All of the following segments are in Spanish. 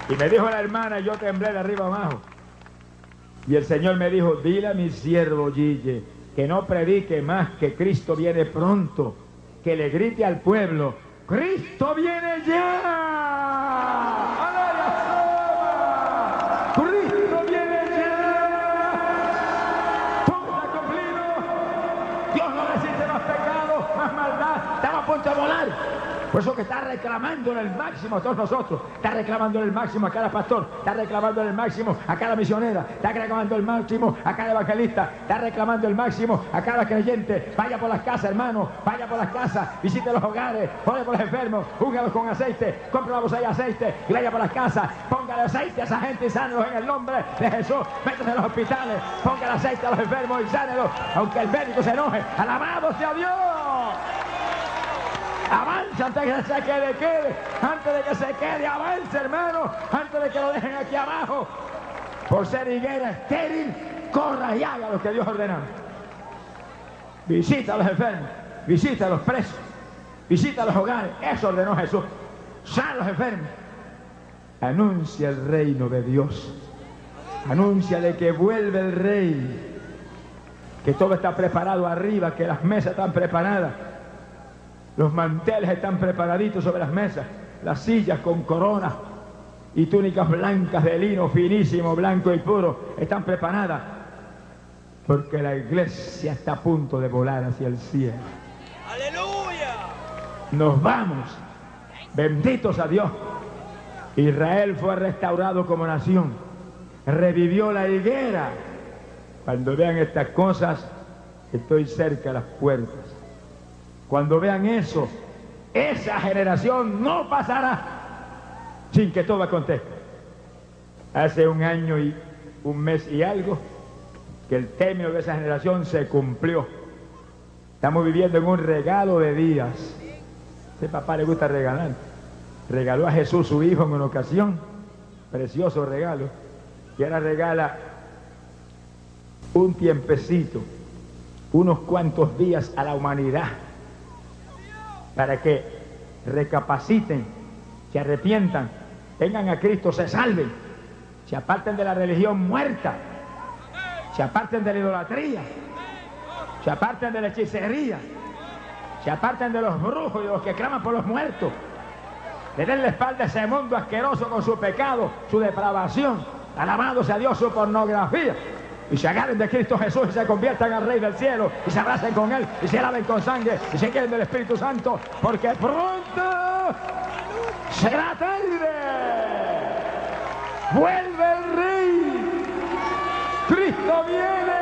Y me dijo la hermana, yo temblé de arriba abajo. Y el Señor me dijo, dile a mi siervo Gille que no predique más, que Cristo viene pronto, que le grite al pueblo, ¡Cristo viene ya! ¡Aleluya! ¡Cristo viene ya! Todo está cumplido. Dios no resiste más pecado, más maldad. Estamos a punto de volar. Por eso que está reclamando en el máximo a todos nosotros, está reclamando en el máximo a cada pastor, está reclamando en el máximo a cada misionera, está reclamando el máximo a cada evangelista, está reclamando el máximo a cada creyente. Vaya por las casas, hermano, vaya por las casas, visite los hogares, ore por los enfermos, úngalos con aceite, compre una botella de aceite y vaya por las casas, póngale aceite a esa gente y sánelos en el nombre de Jesús. Métase en los hospitales, póngale aceite a los enfermos y sánelos, aunque el médico se enoje. ¡Alabado sea Dios! Avance antes de que se quede, antes de que se quede, avance, hermano, antes de que lo dejen aquí abajo. Por ser higuera estéril, corra y haga lo que Dios ordena. Visita a los enfermos, visita a los presos, visita a los hogares, eso ordenó Jesús. Sana a los enfermos. Anuncia el reino de Dios. Anuncia de que vuelve el rey, que todo está preparado arriba, que las mesas están preparadas. Los manteles están preparaditos sobre las mesas, las sillas con coronas y túnicas blancas de lino finísimo, blanco y puro, están preparadas, porque la iglesia está a punto de volar hacia el cielo. ¡Aleluya! Nos vamos, benditos a Dios. Israel fue restaurado como nación, revivió la higuera. Cuando vean estas cosas, estoy cerca de las puertas. Cuando vean eso, esa generación no pasará sin que todo acontezca. Hace un año y un mes y algo que el término de esa generación se cumplió. Estamos viviendo en un regalo de días. Ese papá le gusta regalar. Regaló a Jesús su hijo en una ocasión, precioso regalo, y ahora regala un tiempecito, unos cuantos días a la humanidad, para que recapaciten, se arrepientan, vengan a Cristo, se salven, se aparten de la religión muerta, se aparten de la idolatría, se aparten de la hechicería, se aparten de los brujos y de los que claman por los muertos, le den la espalda a ese mundo asqueroso con su pecado, su depravación, alabado sea Dios, su pornografía, y se agarren de Cristo Jesús y se conviertan al Rey del cielo y se abracen con Él y se laven con sangre y se queden del Espíritu Santo, porque pronto será tarde. Vuelve el Rey, Cristo viene,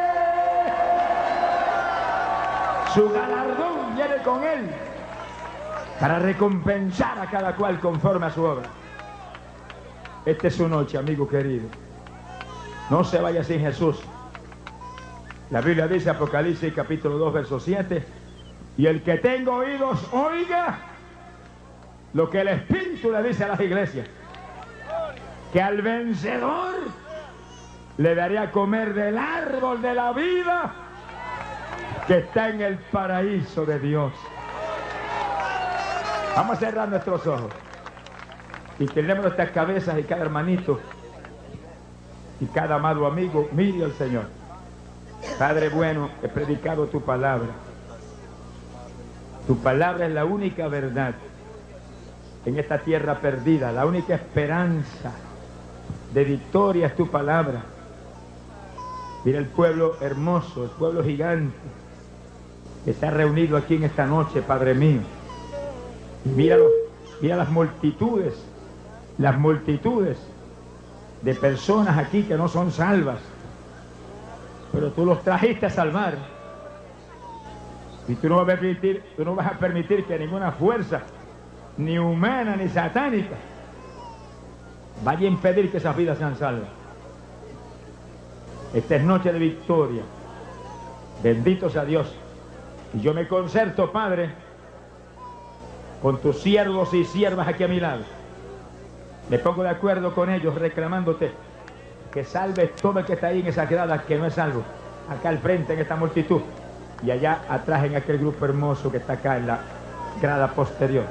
su galardón viene con Él para recompensar a cada cual conforme a su obra. Esta es su noche, amigo querido. No se vaya sin Jesús. La Biblia dice, Apocalipsis capítulo 2, verso 7, y el que tenga oídos, oiga lo que el Espíritu le dice a las iglesias, que al vencedor le daré a comer del árbol de la vida que está en el paraíso de Dios. Vamos a cerrar nuestros ojos y tenemos nuestras cabezas y cada hermanito y cada amado amigo mire al Señor. Padre bueno, he predicado tu palabra. Tu palabra es la única verdad en esta tierra perdida, la única esperanza de victoria es tu palabra. Mira el pueblo hermoso, el pueblo gigante que está reunido aquí en esta noche, Padre mío. Mira las multitudes de personas aquí que no son salvas, pero tú los trajiste a salvar, y tú no vas a permitir que ninguna fuerza, ni humana ni satánica, vaya a impedir que esas vidas sean salvas. Esta es noche de victoria, bendito sea Dios, y yo me concerto, Padre, con tus siervos y siervas aquí a mi lado. Me pongo de acuerdo con ellos reclamándote que salves todo el que está ahí en esa grada que no es salvo, acá al frente en esta multitud y allá atrás en aquel grupo hermoso que está acá en la grada posterior.